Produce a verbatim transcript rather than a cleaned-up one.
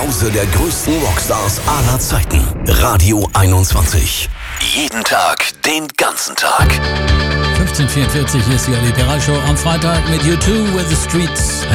Hause der größten Rockstars aller Zeiten. Radio einundzwanzig. Jeden Tag, den ganzen Tag. fünfzehn Uhr vierundvierzig ist die Oli Peral Show am Freitag mit U zwei with the Streets.